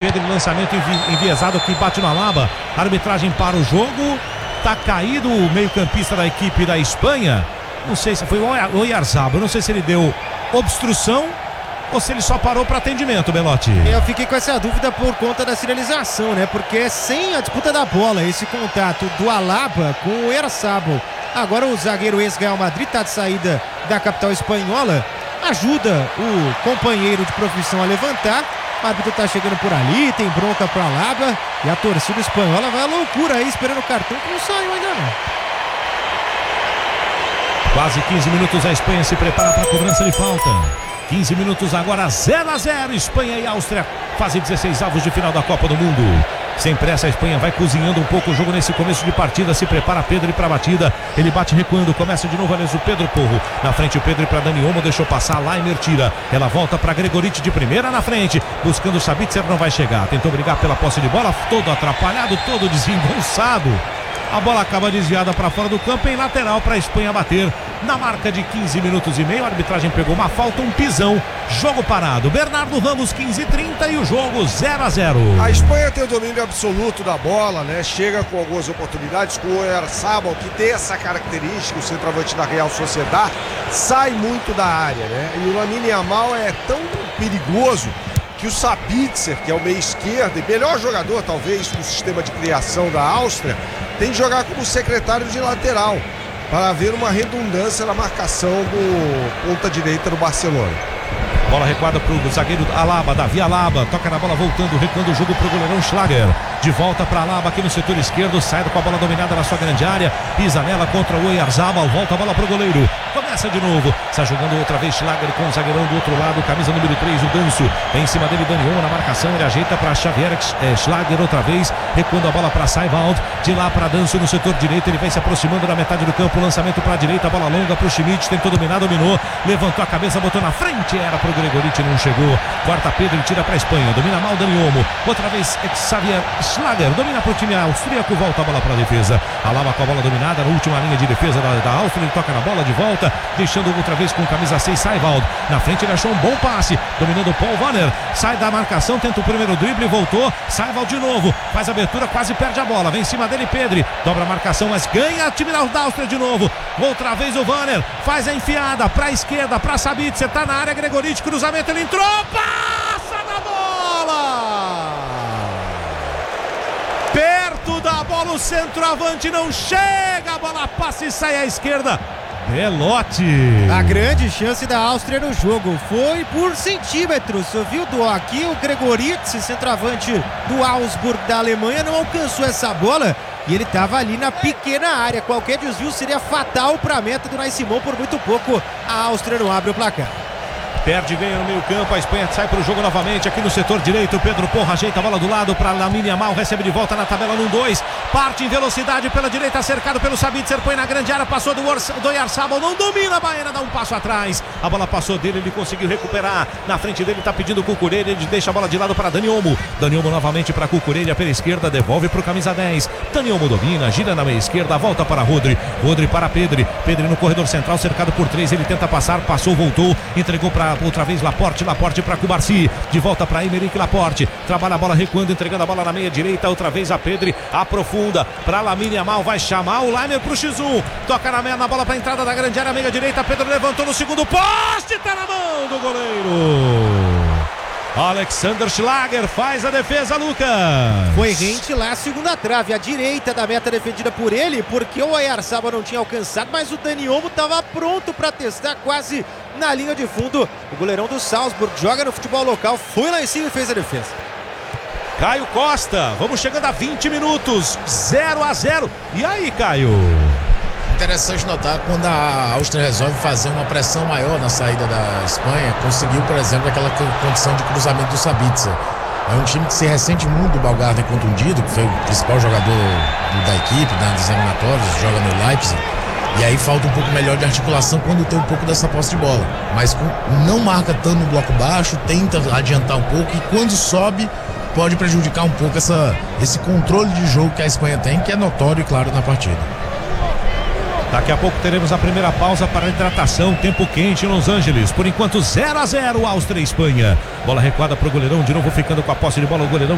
Pedri, lançamento enviesado que bate no Alaba. Arbitragem para o jogo. Tá caído o meio-campista da equipe da Espanha. Não sei se foi o Oyarzabal. Não sei se ele deu obstrução ou se ele só parou para atendimento, Belotti. Eu fiquei com essa dúvida por conta da sinalização, né? Porque é sem a disputa da bola, esse contato do Alaba com o Oyarzabal. Agora o zagueiro ex-Real Madrid tá de saída da capital espanhola. Ajuda o companheiro de profissão a levantar. O árbitro tá chegando por ali, tem bronca pro Alaba. E a torcida espanhola vai à loucura aí, esperando o cartão que não saiu ainda não. Quase 15 minutos, a Espanha se prepara para a cobrança de falta. 15 minutos agora, 0-0, Espanha e Áustria fazem 16 avos de final da Copa do Mundo. Sem pressa, a Espanha vai cozinhando um pouco o jogo nesse começo de partida. Se prepara Pedri para a batida. Ele bate recuando, começa de novo, aliás, o Pedro Porro. Na frente o Pedri para Dani Olmo, deixou passar, Laimer tira. Ela volta para Gregoritch de primeira na frente. Buscando o Sabitzer, não vai chegar. Tentou brigar pela posse de bola, todo atrapalhado, todo desengonçado. A bola acaba desviada para fora do campo em lateral para a Espanha bater. Na marca de 15 minutos e meio, a arbitragem pegou uma falta, um pisão. Jogo parado. Bernardo Ramos, 15h30 e o jogo 0-0. A Espanha tem o domínio absoluto da bola, né? Chega com algumas oportunidades, com o Oyarzabal, que tem essa característica, o centroavante da Real Sociedad, sai muito da área, né? E o Lamine Yamal é tão perigoso que o Sabitzer, que é o meio esquerdo e melhor jogador talvez do sistema de criação da Áustria, tem que jogar como secretário de lateral para haver uma redundância na marcação do ponta direita do Barcelona. Bola recuada para o zagueiro Alaba, Davi Alaba, toca na bola voltando, recuando o jogo para o goleirão Schlager. De volta para Alaba aqui no setor esquerdo, sai com a bola dominada na sua grande área, pisa nela contra o Oyarzabal, volta a bola para o goleiro, começa de novo, está jogando outra vez Schlager com o zagueirão do outro lado, camisa número 3, o Danço, em cima dele Dani Olmo na marcação, ele ajeita para Xavier, Schlager outra vez, recuando a bola para Seiwald, de lá para Danço no setor direito, ele vai se aproximando da metade do campo, lançamento para a direita, bola longa para o Schmidt, tentou dominar, dominou, levantou a cabeça, botou na frente, era para o Gregoritch, não chegou, corta Pedro e tira para a Espanha, domina mal Dani Olmo, outra vez Xavier Schlager, domina para o time austríaco, volta a bola para a defesa, Alaba com a bola dominada, na última linha de defesa da Áustria, ele toca na bola de volta, deixando outra vez com camisa 6, Seiwald, na frente ele achou um bom passe, dominando o Paul Wanner, sai da marcação, tenta o primeiro drible, voltou, Seiwald de novo, faz a abertura, quase perde a bola, vem em cima dele Pedri, dobra a marcação, mas ganha o time da Áustria de novo, outra vez o Wanner, faz a enfiada para a esquerda, para Sabitzer, tá na área, Gregoritch, cruzamento, ele entrou, passa na bola! Perto da bola, o centroavante não chega, a bola passa e sai à esquerda. Belotti. A grande chance da Áustria no jogo foi por centímetros, viu, do aqui o Gregoritch, centroavante do Augsburg da Alemanha, não alcançou essa bola e ele estava ali na pequena área, qualquer desvio seria fatal para a meta do Unai Simon, por muito pouco a Áustria não abre o placar. Perde e ganha no meio campo, a Espanha sai para o jogo novamente aqui no setor direito, Pedro Porro ajeita a bola do lado para Lamine Yamal, recebe de volta na tabela no 2, parte em velocidade pela direita, cercado pelo Sabitzer, põe na grande área, passou do Oyarzabal, não domina a Baena, dá um passo atrás, a bola passou dele, ele conseguiu recuperar, na frente dele está pedindo o Cucurella, ele deixa a bola de lado para Dani Olmo, Dani Olmo novamente para Cucurella pela esquerda, devolve para o camisa 10, Dani Olmo domina, gira na meia esquerda, volta para Rodri para Pedri no corredor central, cercado por 3, ele tenta passar, passou, voltou, entregou para outra vez Laporte para Cubarsí, de volta para Aymeric Laporte, trabalha a bola recuando, entregando a bola na meia direita, outra vez a Pedri, aprofunda para Lamine Yamal, vai chamar o Laimer pro X1, toca na bola para a entrada da grande área, meia direita, Pedro levantou no segundo poste, tá na mão do goleiro Alexander Schlager, faz a defesa, Lucas. Foi rente lá a segunda trave, a direita da meta defendida por ele, porque o Oyarzabal não tinha alcançado, mas o Dani Olmo estava pronto para testar, quase na linha de fundo. O goleirão do Salzburg joga no futebol local, foi lá em cima e fez a defesa. Caio Costa, vamos chegando a 20 minutos, 0-0. E aí, Caio? Interessante notar quando a Áustria resolve fazer uma pressão maior na saída da Espanha, conseguiu, por exemplo, aquela condição de cruzamento do Sabitzer. É um time que se ressente muito do Baumgartner contundido, que foi o principal jogador da equipe, das eliminatórias, joga no Leipzig. E aí falta um pouco melhor de articulação quando tem um pouco dessa posse de bola. Mas não marca tanto no bloco baixo, tenta adiantar um pouco e quando sobe pode prejudicar um pouco esse controle de jogo que a Espanha tem, que é notório, claro, na partida. Daqui a pouco teremos a primeira pausa para a hidratação, tempo quente em Los Angeles. Por enquanto 0-0, Áustria e Espanha. Bola recuada para o goleirão, de novo ficando com a posse de bola o goleirão